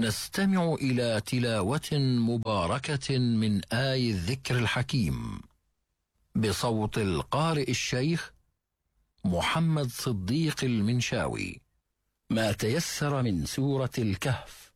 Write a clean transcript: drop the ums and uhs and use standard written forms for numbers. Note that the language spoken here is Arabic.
نستمع إلى تلاوة مباركة من آي الذكر الحكيم بصوت القارئ الشيخ محمد صديق المنشاوي، ما تيسر من سورة الكهف.